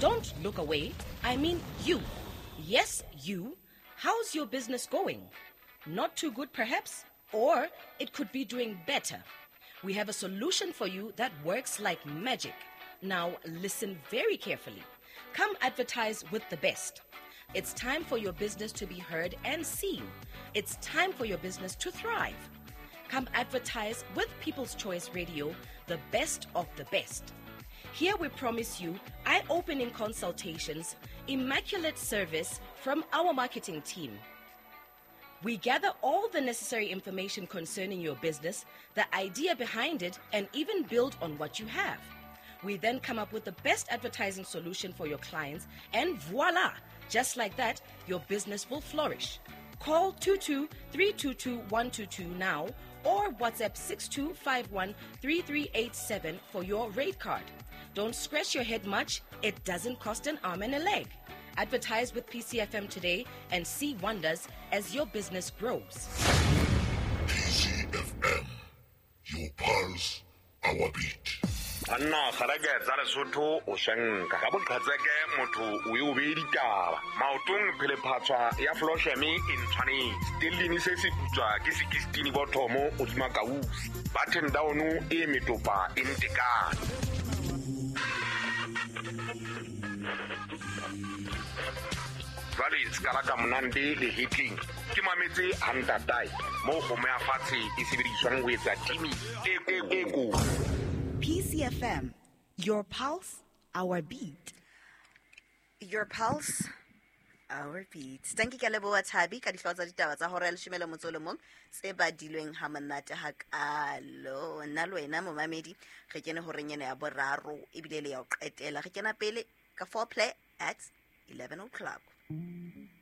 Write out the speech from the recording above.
Don't look away. I mean you. Yes, you. How's your business going? Not too good, perhaps? Or it could be doing better. We have a solution for you that works like magic. Now, listen very carefully. Come advertise with the best. It's time for your business to be heard and seen. It's time for your business to thrive. Come advertise with People's Choice Radio, the best of the best. Here we promise you eye-opening consultations, immaculate service from our marketing team. We gather all the necessary information concerning your business, the idea behind it, and even build on what you have. We then come up with the best advertising solution for your clients, and voila! Just like that, your business will flourish. Call 22-322-122 now or WhatsApp 6251-3387 for your rate card. Don't scratch your head much. It doesn't cost an arm and a leg. Advertise with PCFM today and see wonders as your business grows. PCFM, your pulse, our beat. Anna khalaga tsara sotho o shanka ga botlhatseke motho o e obeditaba maotong phele phatswa ya flosheme in tshwane stilini se se putswa ke 16 bothomo o dima kausi button down e metopa in tekana vale skala ka monande le hitting ke mametse hanta tai mo go me afatse e sebediswang go etsa timi e go PCFM, your pulse, our beat. Your pulse, our beat. Thank you, Kalebo Tabi, Kadiflaza Ditaza, Horel Shimela Mutolomon, Seba Diluing Hamanata Hakalo, Nalo, Namo Mamedi, Regina Horena Boraro, Ibidele, Etela, Regina Pele, Ka4 play at 11 o'clock.